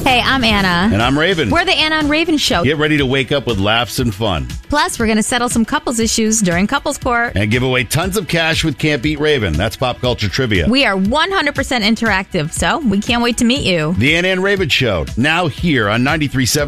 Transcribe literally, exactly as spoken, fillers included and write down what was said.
Hey, I'm Anna. And I'm Raven. We're the Anna and Raven Show. Get ready to wake up with laughs and fun. Plus, we're going to settle some couples issues during Couples Court. And give away tons of cash with Can't Beat Raven. That's pop culture trivia. We are one hundred percent interactive, so we can't wait to meet you. The Anna and Raven Show, now here on ninety-three point seven